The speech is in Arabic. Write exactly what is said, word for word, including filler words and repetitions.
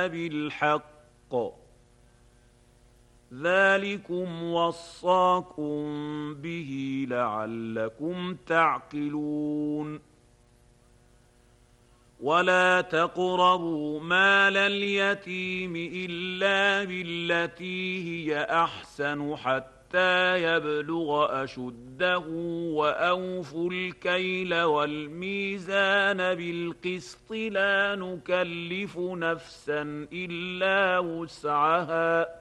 إلا بالحق ذلكم وصاكم به لعلكم تعقلون ولا تقربوا مال اليتيم إلا بالتي هي أحسن حتى يبلغ أشده وأوفوا الكيل والميزان بالقسط لا نكلف نفسا إلا وسعها